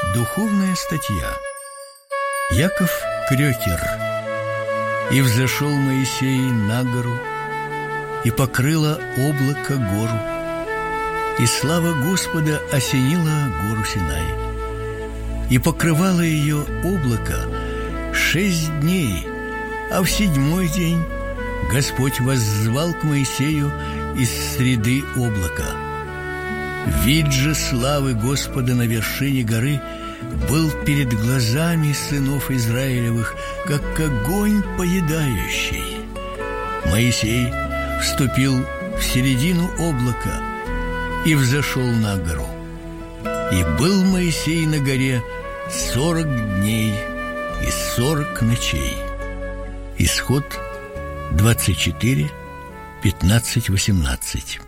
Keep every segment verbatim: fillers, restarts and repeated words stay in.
Духовная статья. Яков Крёкер. «И взошел Моисей на гору, и покрыло облако гору, и слава Господа осенила гору Синай. И покрывало ее облако шесть дней, а в седьмой день Господь воззвал к Моисею из среды облака. Вид же славы Господа на вершине горы был перед глазами сынов Израилевых, как огонь поедающий. Моисей вступил в середину облака и взошел на гору. И был Моисей на горе сорок дней и сорок ночей». Исход двадцать четыре, пятнадцать, восемнадцать.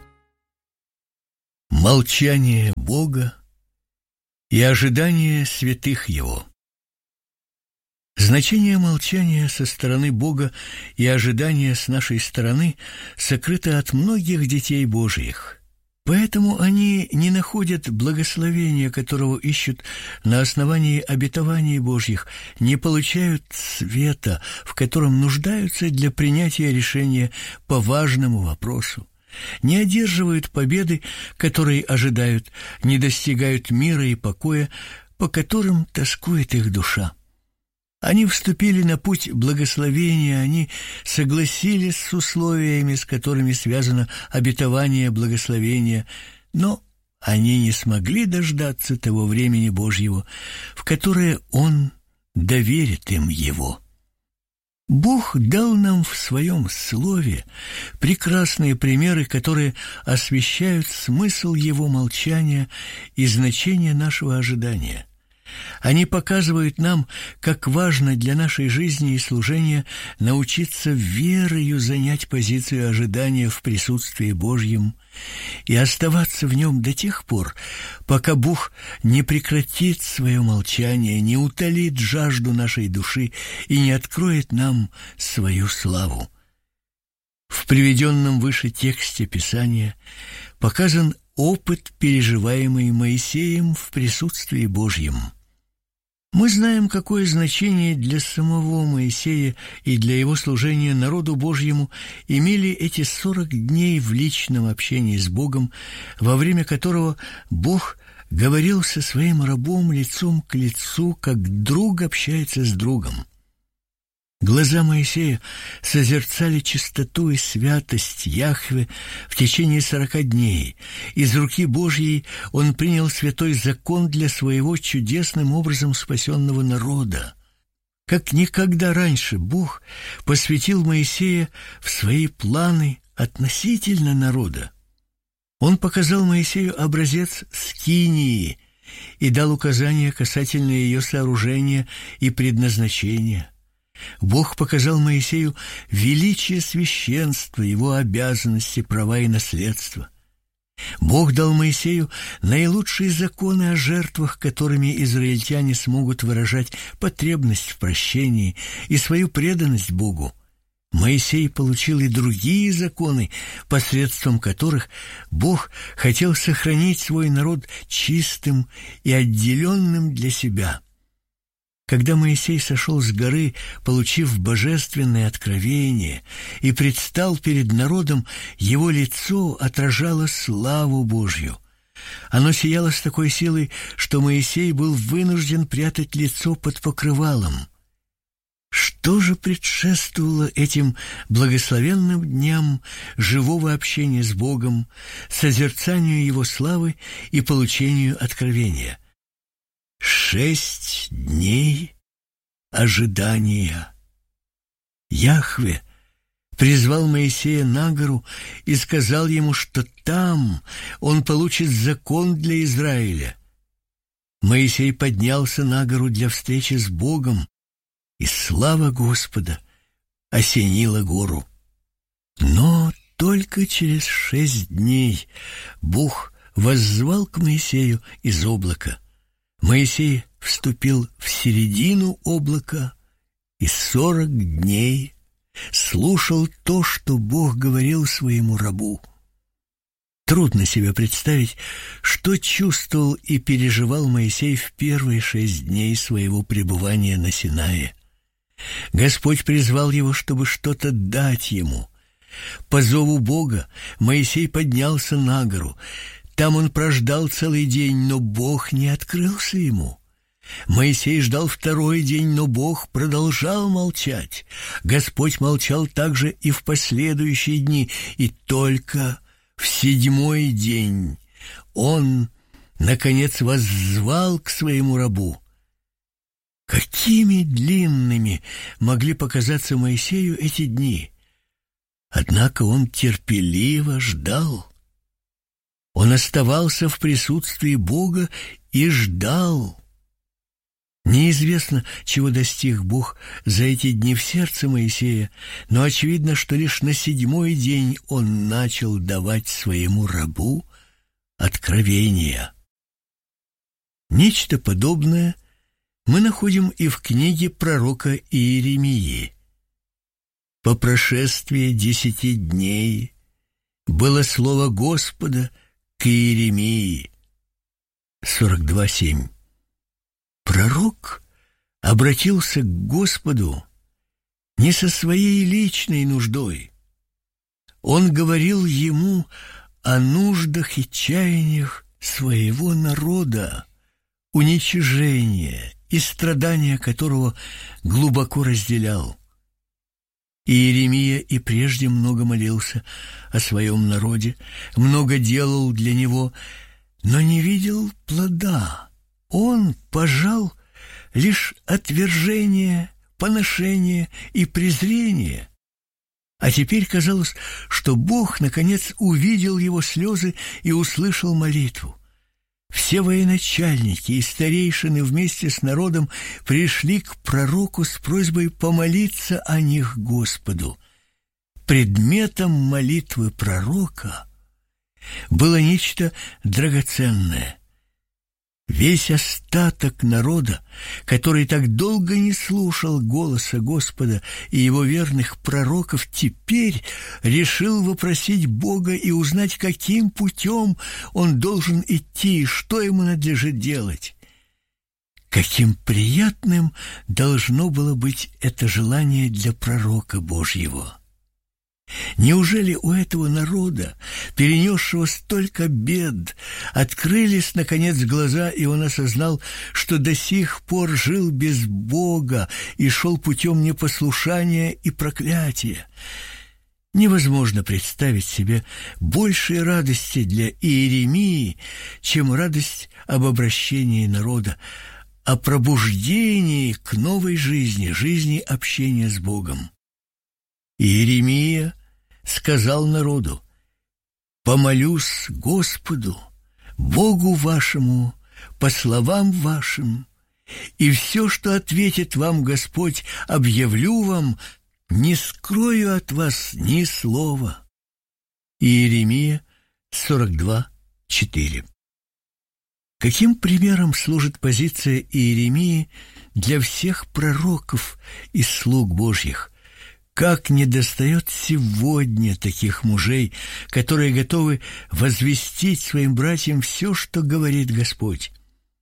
Молчание Бога и ожидание святых Его. Значение молчания со стороны Бога и ожидания с нашей стороны сокрыто от многих детей Божьих. Поэтому они не находят благословения, которого ищут на основании обетований Божьих, не получают света, в котором нуждаются для принятия решения по важному вопросу, не одерживают победы, которые ожидают, не достигают мира и покоя, по которым тоскует их душа. Они вступили на путь благословения, они согласились с условиями, с которыми связано обетование благословения, но они не смогли дождаться того времени Божьего, в которое Он доверит им его. Бог дал нам в Своем Слове прекрасные примеры, которые освещают смысл Его молчания и значение нашего ожидания. Они показывают нам, как важно для нашей жизни и служения научиться верою занять позицию ожидания в присутствии Божьем и оставаться в нем до тех пор, пока Бог не прекратит свое молчание, не утолит жажду нашей души и не откроет нам свою славу. В приведенном выше тексте Писания показан опыт, переживаемый Моисеем в присутствии Божьем. Мы знаем, какое значение для самого Моисея и для его служения народу Божьему имели эти сорок дней в личном общении с Богом, во время которого Бог говорил со своим рабом лицом к лицу, как друг общается с другом. Глаза Моисея созерцали чистоту и святость Яхве в течение сорока дней. Из руки Божьей он принял святой закон для своего чудесным образом спасенного народа. Как никогда раньше Бог посвятил Моисея в свои планы относительно народа. Он показал Моисею образец скинии и дал указания касательно ее сооружения и предназначения. Бог показал Моисею величие священства, его обязанности, права и наследства. Бог дал Моисею наилучшие законы о жертвах, которыми израильтяне смогут выражать потребность в прощении и свою преданность Богу. Моисей получил и другие законы, посредством которых Бог хотел сохранить свой народ чистым и отделенным для себя. Когда Моисей сошел с горы, получив божественное откровение, и предстал перед народом, его лицо отражало славу Божью. Оно сияло с такой силой, что Моисей был вынужден прятать лицо под покрывалом. Что же предшествовало этим благословенным дням живого общения с Богом, созерцанию Его славы и получению откровения? Шесть дней ожидания. Яхве призвал Моисея на гору и сказал ему, что там он получит закон для Израиля. Моисей поднялся на гору для встречи с Богом, и слава Господа осенила гору. Но только через шесть дней Бог воззвал к Моисею из облака. Моисей вступил в середину облака и сорок дней слушал то, что Бог говорил своему рабу. Трудно себе представить, что чувствовал и переживал Моисей в первые шесть дней своего пребывания на Синае. Господь призвал его, чтобы что-то дать ему. По зову Бога Моисей поднялся на гору. Там он прождал целый день, но Бог не открылся ему. Моисей ждал второй день, но Бог продолжал молчать. Господь молчал также и в последующие дни, и только в седьмой день он, наконец, воззвал к своему рабу. Какими длинными могли показаться Моисею эти дни! Однако он терпеливо ждал. Он оставался в присутствии Бога и ждал. Неизвестно, чего достиг Бог за эти дни в сердце Моисея, но очевидно, что лишь на седьмой день он начал давать своему рабу откровения. Нечто подобное мы находим и в книге пророка Иеремии. По прошествии десяти дней было слово Господа к Иеремии. сорок два семь. Пророк обратился к Господу не со своей личной нуждой. Он говорил ему о нуждах и чаяниях своего народа, уничижение и страдания которого глубоко разделял. Иеремия и прежде много молился о своем народе, много делал для него, но не видел плода. Он пожал лишь отвержение, поношение и презрение. А теперь казалось, что Бог, наконец, увидел его слезы и услышал молитву. Все военачальники и старейшины вместе с народом пришли к пророку с просьбой помолиться о них Господу. Предметом молитвы пророка было нечто драгоценное. Весь остаток народа, который так долго не слушал голоса Господа и его верных пророков, теперь решил вопросить Бога и узнать, каким путем он должен идти и что ему надлежит делать. Каким приятным должно было быть это желание для пророка Божьего! Неужели у этого народа, перенесшего столько бед, открылись, наконец, глаза, и он осознал, что до сих пор жил без Бога и шел путем непослушания и проклятия? Невозможно представить себе большей радости для Иеремии, чем радость об обращении народа, о пробуждении к новой жизни, жизни общения с Богом. Иеремия сказал народу: «Помолюсь Господу, Богу вашему, по словам вашим, и все, что ответит вам Господь, объявлю вам, не скрою от вас ни слова». Иеремия сорок два четыре. Каким примером служит позиция Иеремии для всех пророков и слуг Божьих? Как недостает сегодня таких мужей, которые готовы возвестить своим братьям все, что говорит Господь.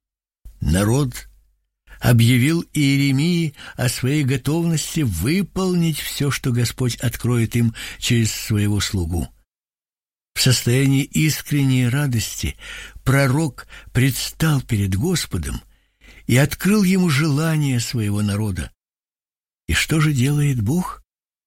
Народ объявил Иеремии о своей готовности выполнить все, что Господь откроет им через своего слугу. В состоянии искренней радости пророк предстал перед Господом и открыл ему желание своего народа. И что же делает Бог?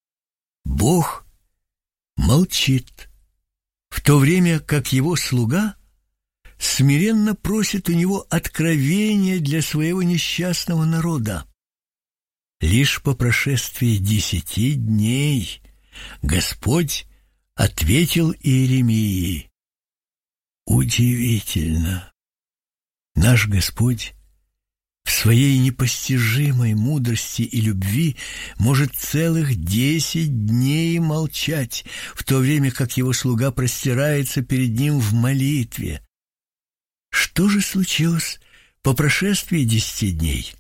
Бог молчит, в то время как его слуга смиренно просит у него откровения для своего несчастного народа. Лишь по прошествии десяти дней Господь ответил Иеремии. Удивительно! Наш Господь в своей непостижимой мудрости и любви может целых десять дней молчать, в то время как его слуга простирается перед ним в молитве. Что же случилось по прошествии десяти дней?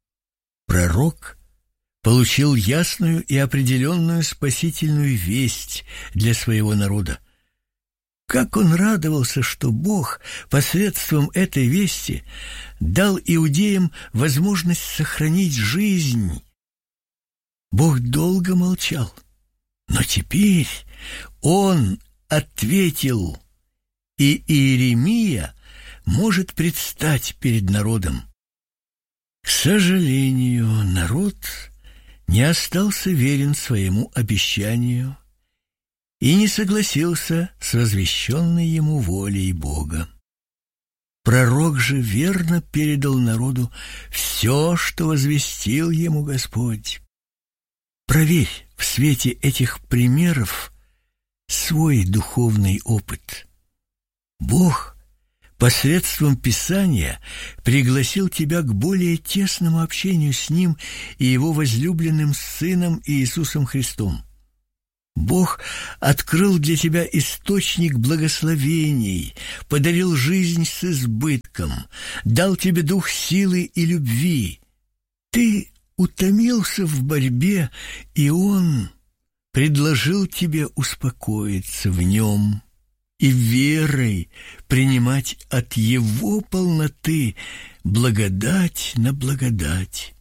Пророк получил ясную и определенную спасительную весть для своего народа. как он радовался, что Бог посредством этой вести дал иудеям возможность сохранить жизнь. Бог долго молчал, но теперь он ответил, и Иеремия может предстать перед народом. К сожалению, народ не остался верен своему обещанию и не согласился с возвещенной ему волей Бога. Пророк же верно передал народу все, что возвестил ему Господь. Проверь в свете этих примеров свой духовный опыт. Бог посредством Писания пригласил тебя к более тесному общению с Ним и Его возлюбленным Сыном Иисусом Христом. Бог открыл для тебя источник благословений, подарил жизнь с избытком, дал тебе дух силы и любви. Ты утомился в борьбе, и Он предложил тебе успокоиться в Нем и верой принимать от Его полноты благодать на благодать.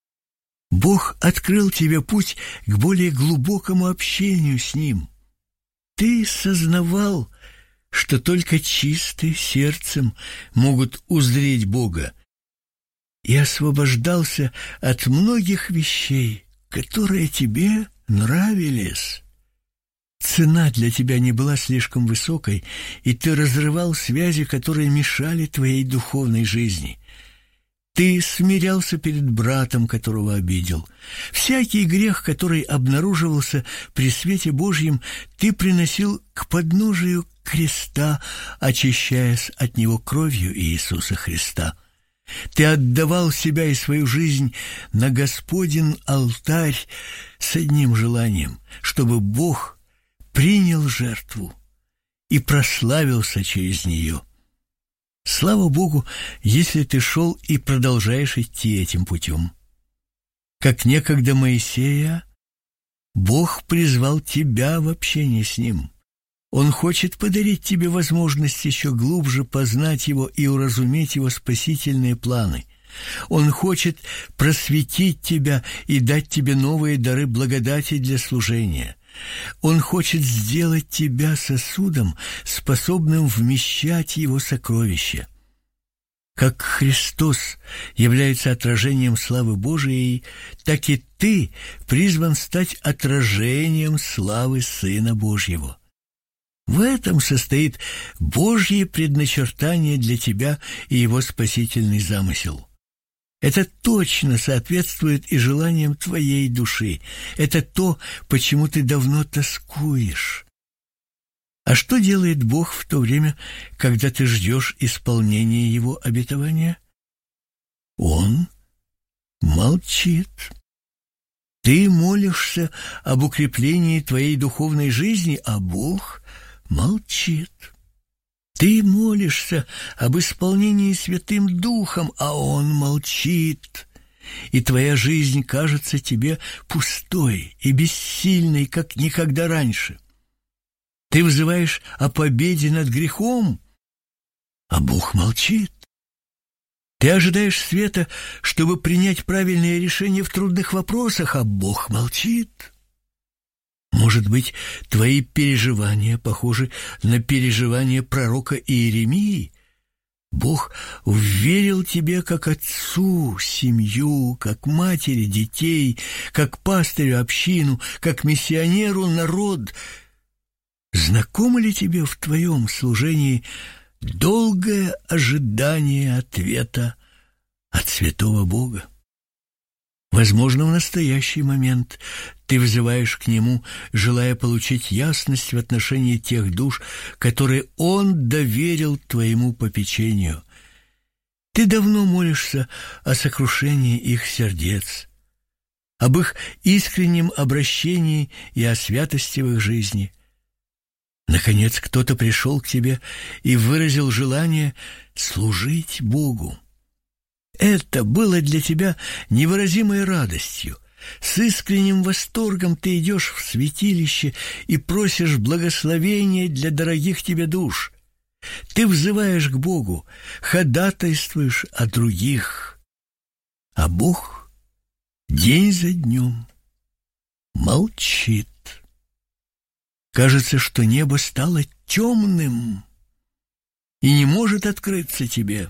Бог открыл тебе путь к более глубокому общению с Ним. Ты сознавал, что только чистые сердцем могут узреть Бога, и освобождался от многих вещей, которые тебе нравились. Цена для тебя не была слишком высокой, и ты разрывал связи, которые мешали твоей духовной жизни. Ты смирялся перед братом, которого обидел. Всякий грех, который обнаруживался при свете Божьем, ты приносил к подножию креста, очищаясь от него кровью Иисуса Христа. Ты отдавал себя и свою жизнь на Господен алтарь с одним желанием, чтобы Бог принял жертву и прославился через нее. Слава Богу, если ты шел и продолжаешь идти этим путем. Как некогда Моисея, Бог призвал тебя в общение с Ним. Он хочет подарить тебе возможность еще глубже познать Его и уразуметь Его спасительные планы. Он хочет просветить тебя и дать тебе новые дары благодати для служения. Он хочет сделать тебя сосудом, способным вмещать Его сокровища. Как Христос является отражением славы Божией, так и ты призван стать отражением славы Сына Божьего. В этом состоит Божье предначертание для тебя и Его спасительный замысел. Это точно соответствует и желаниям твоей души. Это то, почему ты давно тоскуешь. А что делает Бог в то время, когда ты ждешь исполнения Его обетования? Он молчит. Ты молишься об укреплении твоей духовной жизни, а Бог молчит. Ты молишься об исполнении Святым Духом, а Он молчит. И твоя жизнь кажется тебе пустой и бессильной, как никогда раньше. Ты взываешь о победе над грехом, а Бог молчит. Ты ожидаешь света, чтобы принять правильное решение в трудных вопросах, а Бог молчит. Может быть, твои переживания похожи на переживания пророка Иеремии? Бог вверил тебе как отцу семью, как матери детей, как пастырю общину, как миссионеру народ. Знакомо ли тебе в твоем служении долгое ожидание ответа от святого Бога? Возможно, в настоящий момент ты взываешь к Нему, желая получить ясность в отношении тех душ, которые Он доверил твоему попечению. Ты давно молишься о сокрушении их сердец, об их искреннем обращении и о святости в их жизни. Наконец, кто-то пришел к тебе и выразил желание служить Богу. Это было для тебя невыразимой радостью. С искренним восторгом ты идешь в святилище и просишь благословения для дорогих тебе душ. Ты взываешь к Богу, ходатайствуешь о других. А Бог день за днем молчит. Кажется, что небо стало темным и не может открыться тебе.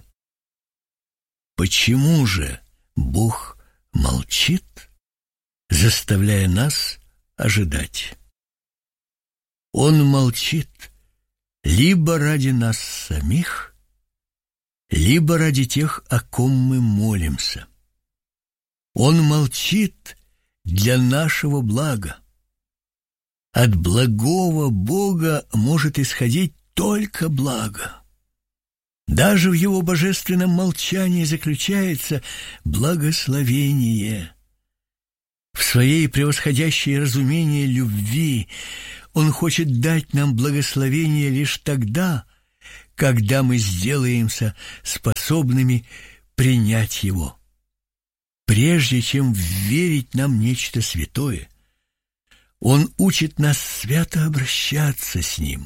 Почему же Бог молчит, заставляя нас ожидать? Он молчит либо ради нас самих, либо ради тех, о ком мы молимся. Он молчит для нашего блага. От благого Бога может исходить только благо. Даже в Его божественном молчании заключается благословение. В своей превосходящей разумение любви Он хочет дать нам благословение лишь тогда, когда мы сделаемся способными принять его. Прежде чем верить нам нечто святое, Он учит нас свято обращаться с Ним.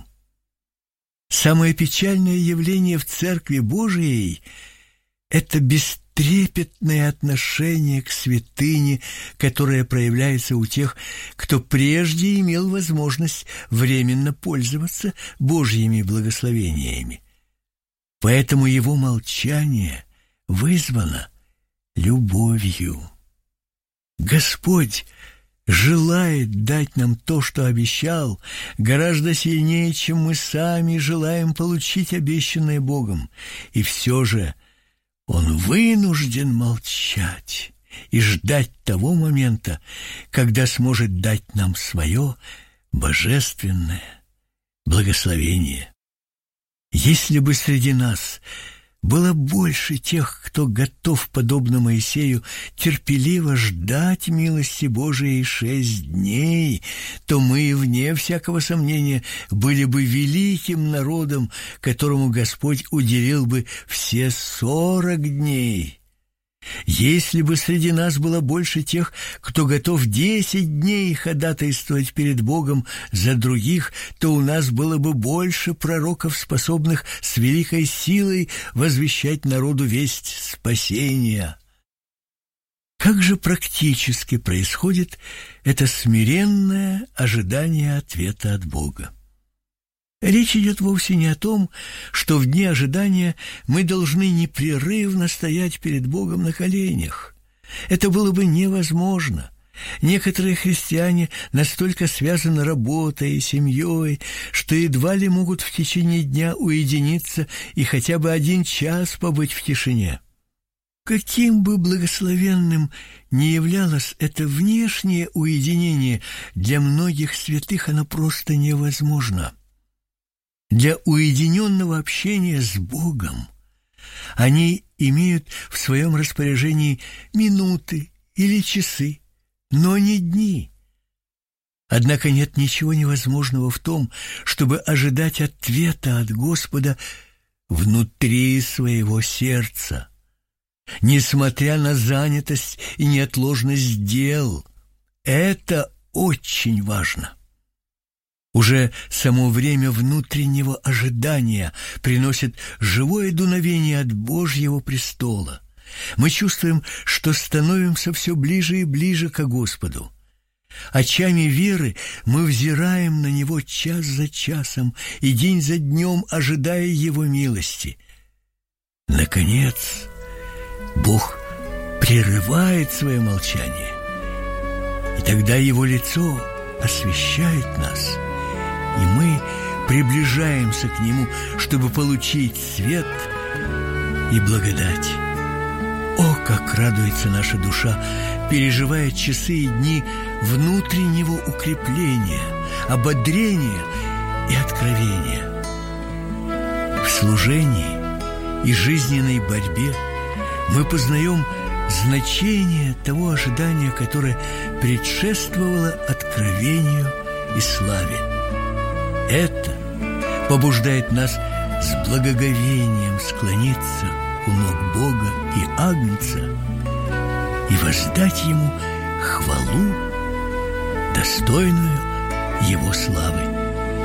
Самое печальное явление в Церкви Божией – это бестрепетное отношение к святыне, которое проявляется у тех, кто прежде имел возможность временно пользоваться Божьими благословениями. Поэтому его молчание вызвано любовью. Господь желает дать нам то, что обещал, гораздо сильнее, чем мы сами желаем получить обещанное Богом. И все же Он вынужден молчать и ждать того момента, когда сможет дать нам свое божественное благословение. Если бы среди нас было больше тех, кто готов, подобно Моисею, терпеливо ждать милости Божией шесть дней, то мы, вне всякого сомнения, были бы великим народом, которому Господь уделил бы все сорок дней. Если бы среди нас было больше тех, кто готов десять дней ходатайствовать перед Богом за других, то у нас было бы больше пророков, способных с великой силой возвещать народу весть спасения. Как же практически происходит это смиренное ожидание ответа от Бога? Речь идет вовсе не о том, что в дни ожидания мы должны непрерывно стоять перед Богом на коленях. Это было бы невозможно. Некоторые христиане настолько связаны работой и семьей, что едва ли могут в течение дня уединиться и хотя бы один час побыть в тишине. Каким бы благословенным ни являлось это внешнее уединение, для многих святых оно просто невозможно. Для уединенного общения с Богом они имеют в своем распоряжении минуты или часы, но не дни. Однако нет ничего невозможного в том, чтобы ожидать ответа от Господа внутри своего сердца, несмотря на занятость и неотложность дел. Это очень важно. Уже само время внутреннего ожидания приносит живое дуновение от Божьего престола. Мы чувствуем, что становимся все ближе и ближе к Господу. Очами веры мы взираем на Него час за часом и день за днем, ожидая Его милости. Наконец, Бог прерывает свое молчание, и тогда Его лицо освещает нас, и мы приближаемся к Нему, чтобы получить свет и благодать. О, как радуется наша душа, переживая часы и дни внутреннего укрепления, ободрения и откровения. В служении и жизненной борьбе мы познаем значение того ожидания, которое предшествовало откровению и славе. Это побуждает нас с благоговением склониться у ног Бога и Агнца и воздать Ему хвалу, достойную Его славы.